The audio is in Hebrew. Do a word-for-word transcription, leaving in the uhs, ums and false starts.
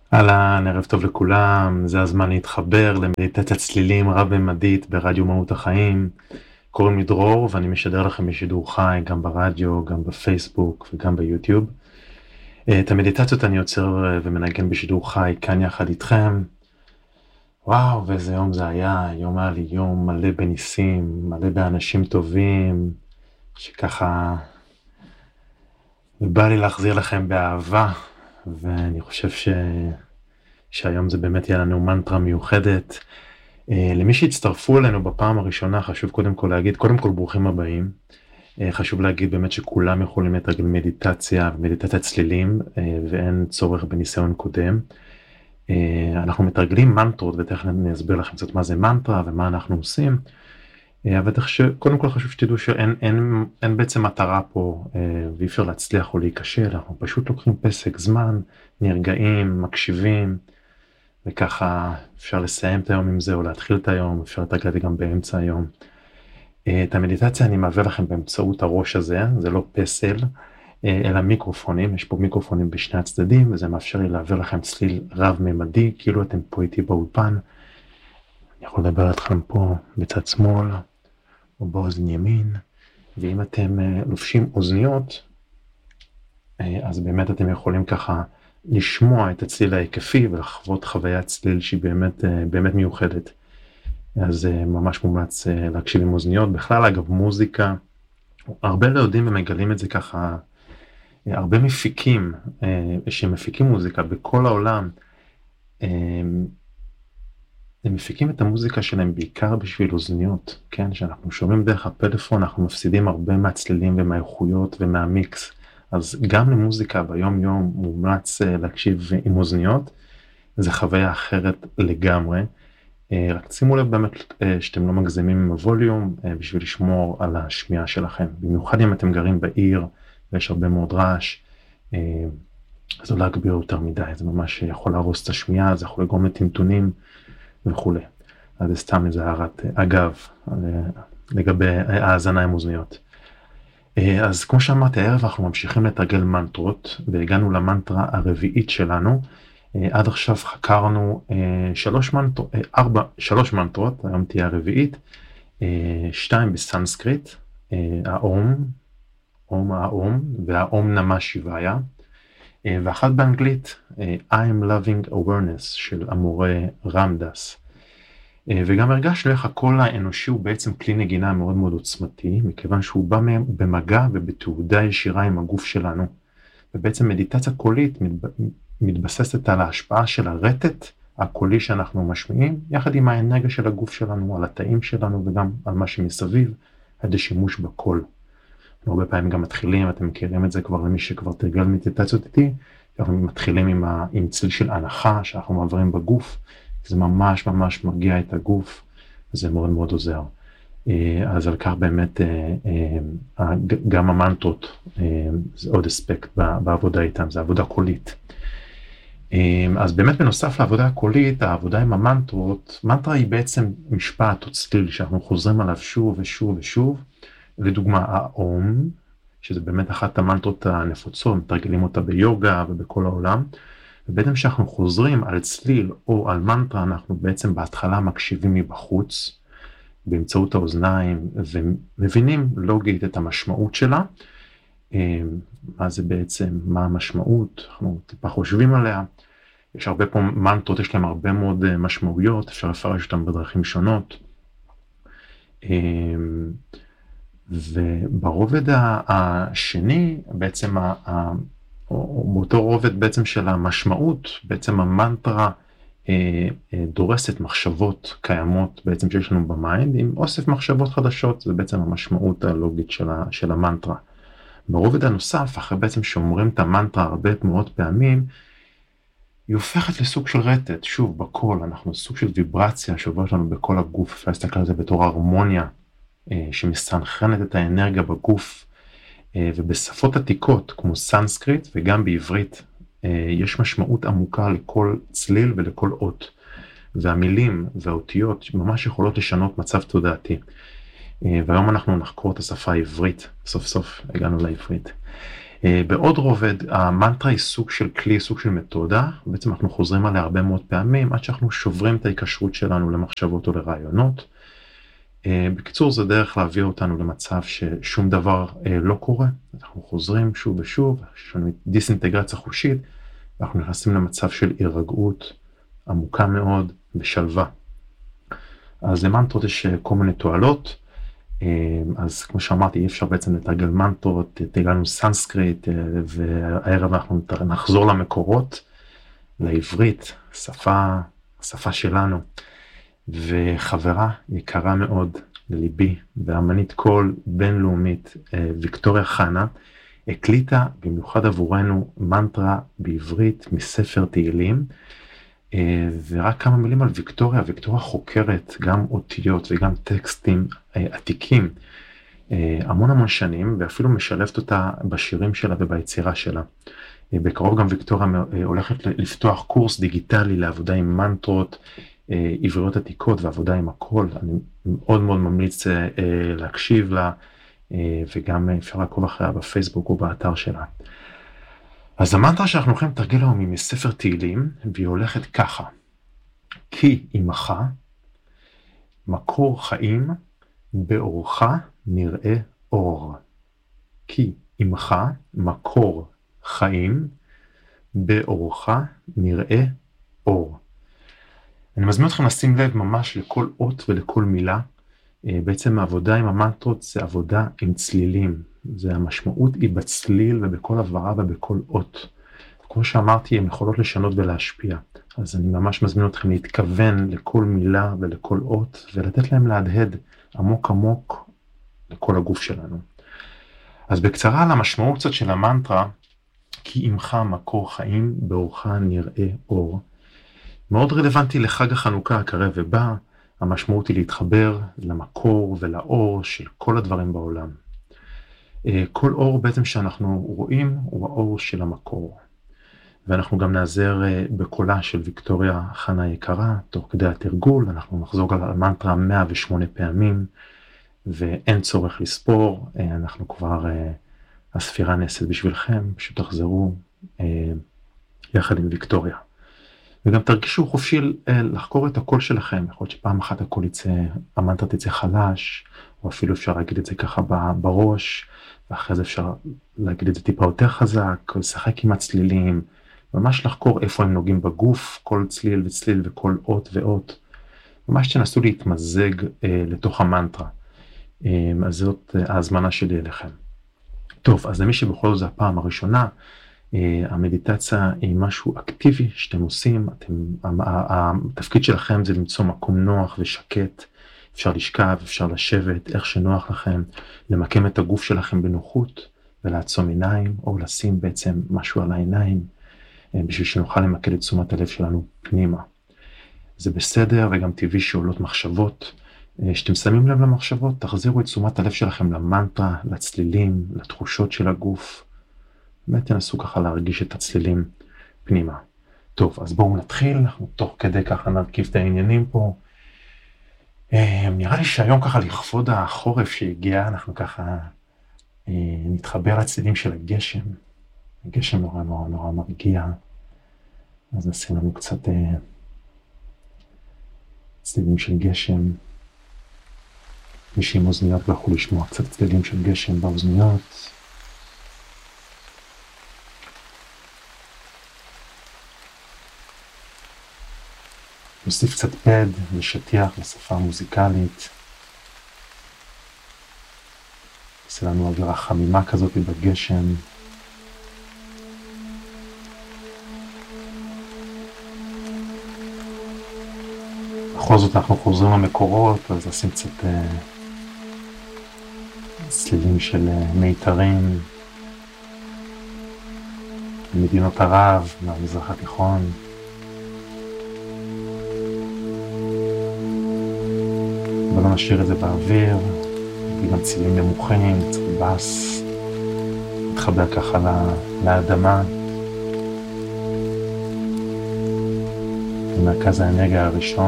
אהלן, ערב טוב לכולם, זה הזמן להתחבר למדיטציית צלילים רב-ממדית ברדיו מהות החיים. קוראים לי דרור ואני משדר לכם בשידור חי גם ברדיו, גם בפייסבוק וגם ביוטיוב. את המדיטציות אני יוצר ומנגן בשידור חי כאן יחד איתכם. וואו, ואיזה יום זה היה, יום היה לי יום מלא בניסים, מלא באנשים טובים, שככה בא לי להחזיר לכם באהבה. ואני חושב ש... שהיום זה באמת יהיה לנו מנטרה מיוחדת. למי שהצטרפו אלינו בפעם הראשונה, חשוב קודם כל להגיד, קודם כל ברוכים הבאים. חשוב להגיד באמת שכולם יכולים לתרגל מדיטציה ומדיטציית צלילים, ואין צורך בניסיון קודם. אנחנו מתרגלים מנטרות, ותכף אני אסביר לכם קצת מה זה מנטרה ומה אנחנו עושים. אבל קודם כל חשוב שתדעו שאין אין, אין בעצם מטרה פה, ואי אפשר להצליח או להיכשל, אנחנו פשוט לוקחים פסק זמן, נרגעים, מקשיבים, וככה אפשר לסיים את היום עם זה או להתחיל את היום, אפשר לתרגל גם באמצע היום. את המדיטציה אני מעביר לכם באמצעות הראש הזה, זה לא פסל, אלא מיקרופונים, יש פה מיקרופונים בשני הצדדים, וזה מאפשר לי להעביר לכם צליל רב-ממדי, כאילו אתם פה איתי באולפן. אני יכול לדבר אתכם פה בצד שמאל, או באוזן ימין, ואם אתם לובשים אוזניות, אז באמת אתם יכולים ככה לשמוע את הצליל ההיקפי ולחוות חוויית צליל שהיא באמת, באמת מיוחדת. אז ממש מומלץ להקשיב עם אוזניות. בכלל, אגב, מוזיקה, הרבה לא יודעים ומגלים את זה ככה, הרבה מפיקים שמפיקים מוזיקה בכל העולם, הם מפיקים את המוזיקה שלהם בעיקר בשביל אוזניות, כן? שאנחנו שומעים דרך הפלאפון, אנחנו מפסידים הרבה מהצלילים ומהאיכויות ומהמיקס. אז גם למוזיקה ביום יום מומלץ להקשיב עם אוזניות, זו חוויה אחרת לגמרי. רק שימו לב באמת שאתם לא מגזימים עם הווליום בשביל לשמור על השמיעה שלכם. במיוחד אם אתם גרים בעיר ויש הרבה מאוד רעש, אז לא להגביר יותר מדי, זה ממש יכול להרוס את השמיעה, זה יכול לגרום לטמטונים וכו'. אז זה סתם איזה הערת אגב לגבי האזנה עם אוזניות. אז כמו שאמרתי, הערב אנחנו ממשיכים לתרגל מנטרות, והגענו למנטרה הרביעית שלנו. עד עכשיו חקרנו שלוש מנטרות, ארבע, שלוש מנטרות, היום תהיה הרביעית, שתיים בסנסקריט, האום, אום האום, והאום נמה שיביה, ואחת באנגלית, I am loving awareness של המורה רמדס. וגם הרגשנו איך הקול האנושי הוא בעצם כלי נגינה מאוד מאוד עוצמתי, מכיוון שהוא בא במגע ובתעודה ישירה עם הגוף שלנו. ובעצם מדיטציה קולית מתבססת על ההשפעה של הרטט הקולי שאנחנו משמיעים, יחד עם האנרגיה של הגוף שלנו, על התאים שלנו וגם על מה שמסביב, עד השימוש בקול. הרבה פעמים גם מתחילים, אתם מכירים את זה כבר למי שכבר תרגל מדיטציות איתי, אנחנו מתחילים עם, ה, עם צליל של הנחה שאנחנו מעברים בגוף, זה ממש ממש מרגיע את הגוף, וזה מאוד מאוד עוזר. אז על כך באמת גם המנטרות, זה עוד אספקט בעבודה איתם, זה עבודה קולית. אז באמת בנוסף לעבודה הקולית, העבודה עם המנטרות, מנטרה היא בעצם משפט או צליל שאנחנו חוזרים עליו שוב ושוב ושוב, לדוגמה האום, שזה באמת אחת המנטרות הנפוצות, מתרגלים אותה ביוגה ובכל העולם, ובעצם שאנחנו חוזרים על צליל או על מנטרה, אנחנו בעצם בהתחלה מקשיבים מבחוץ, באמצעות האוזניים, ומבינים לוגית את המשמעות שלה, מה זה בעצם, מה המשמעות, אנחנו טיפה חושבים עליה, יש הרבה פה מנטרות, יש להם הרבה מאוד משמעויות, אפשר לפרש אותם בדרכים שונות, וברובד השני, בעצם, או באותו רובד בעצם של המשמעות, בעצם המנטרה דורסת מחשבות קיימות בעצם שיש לנו במיינד, עם אוסף מחשבות חדשות, זה בעצם המשמעות הלוגית של המנטרה. ברובד הנוסף, אחרי בעצם שאומרים את המנטרה הרבה מאוד פעמים, היא הופכת לסוג של רטט, שוב, בקול, אנחנו סוג של ויברציה שעוברת לנו בכל הגוף, אפשר להסתכל על זה בתור הרמוניה, שמסנכרנת את האנרגיה בגוף, ובשפות עתיקות, כמו סנסקריט וגם בעברית, יש משמעות עמוקה לכל צליל ולכל אות, והמילים והאותיות ממש יכולות לשנות מצב תודעתי. והיום אנחנו נחקור את השפה העברית, סוף סוף הגענו לעברית. בעוד רובד, המנטרה היא סוג של כלי, סוג של מתודה, בעצם אנחנו חוזרים עליה הרבה מאוד פעמים, עד שאנחנו שוברים את ההיקשרות שלנו למחשבות או לרעיונות. בקיצור, זה דרך להביא אותנו למצב ששום דבר לא קורה, אנחנו חוזרים שוב ושוב, יש לנו דיסאינטגרציה חושית, ואנחנו נכנסים למצב של הירגעות עמוקה מאוד בשלווה. אז למנטרות יש כל מיני תועלות, אז כמו שאמרתי, אי אפשר בעצם לתרגל מנטרות, תרגלנו סנסקריט, והערב אנחנו נחזור למקורות, לעברית, שפה, שפה שלנו, וחברה יקרה מאוד לליבי, ואמנית קול בינלאומית, ויקטוריה חנה, הקליטה במיוחד עבורנו מנטרה בעברית מספר תהילים, ורק כמה מילים על ויקטוריה. ויקטוריה חוקרת גם אותיות וגם טקסטים עתיקים המון המון שנים, ואפילו משלבת אותה בשירים שלה וביצירה שלה. בקרוב גם ויקטוריה הולכת לפתוח קורס דיגיטלי לעבודה עם מנטרות עבריות עתיקות ועבודה עם הקול. אני מאוד מאוד ממליץ להקשיב לה, וגם אפשר לעקוב אחריה בפייסבוק ובאתר שלה. אז המנטרה שאנחנו הולכים לתרגל היום היא מספר תהילים, והיא הולכת ככה: כי עמך מקור חיים, באורך נראה אור. כי עמך מקור חיים, באורך נראה אור. אני מזמין אתכם לשים לב ממש לכל אות ולכל מילה. בעצם העבודה עם המנטרות זה עבודה עם צלילים. זה המשמעות היא בצליל ובכל הברה ובכל אות. כמו שאמרתי, הן יכולות לשנות ולהשפיע. אז אני ממש מזמין אתכם להתכוון לכל מילה ולכל אות, ולתת להם להדהד עמוק עמוק לכל הגוף שלנו. אז בקצרה על המשמעות קצת של המנטרה, כי עמך מקור חיים, באורך נראה אור. מאוד רלוונטי לחג החנוכה הקרב ובא, המשמעות היא להתחבר למקור ולאור של כל הדברים בעולם. כל אור בעצם שאנחנו רואים הוא האור של המקור. ואנחנו גם נעזר בקולה של ויקטוריה חנה יקרה, תוך כדי התרגול, אנחנו נחזור על המנטרה מאה ושמונה פעמים, ואין צורך לספור, אנחנו כבר, הספירה נעשית בשבילכם, פשוט תחזרו יחד עם ויקטוריה. וגם תרגישו חופשי לחקור את הקול שלכם, יכול להיות שפעם אחת הקול יצא, המנטרה תצא חלש, או אפילו אפשר להגיד את זה ככה בראש, ואחרי זה אפשר להגיד את זה טיפה יותר חזק, לשחק עם הצלילים, ממש לחקור איפה הם נוגעים בגוף, כל צליל וצליל וכל אות ואות, ממש תנסו להתמזג אה, לתוך המנטרה. אה, אז זאת ההזמנה שלי אליכם. טוב, אז למי שבכל זאת זה הפעם הראשונה, אה, המדיטציה היא משהו אקטיבי שאתם עושים, אתם, התפקיד שלכם זה למצוא מקום נוח ושקט, אפשר לשכב, אפשר לשבת, איך שנוח לכם, למקם את הגוף שלכם בנוחות, ולעצום עיניים, או לשים בעצם משהו על העיניים, בשביל שנוכל למקד את תשומת הלב שלנו פנימה. זה בסדר, וגם טבעי שעולות מחשבות. שאתם שמים לב למחשבות, תחזירו את תשומת הלב שלכם למנטרה, לצלילים, לתחושות של הגוף. באמת תנסו ככה להרגיש את הצלילים פנימה. טוב, אז בואו נתחיל, אנחנו תוך כדי ככה נרכיב את העניינים פה. נראה לי שהיום ככה לכבוד החורף שהגיע, אנחנו ככה נתחבר לצלילים של הגשם. הגשם נורא נורא נורא מרגיע. אז נשים לנו קצת צלילים של גשם. מי שעם אוזניות לא יכול לשמוע קצת צלילים של גשם באוזניות. נוסיף קצת פד ושטיח לשפה מוזיקלית. עושה לנו אווירה חמימה כזאת בגשם. בכל זאת אנחנו חוזרים למקורות, אז נשים קצת אה, צלילים של אה, מיתרים, מדינות ערב, מהמזרח התיכון. אבל לא נשאיר את זה באוויר, וגם צלילים נמוכים, קצת בס, מתחבר ככה לאדמה. במרכז האנרגיה הראשון,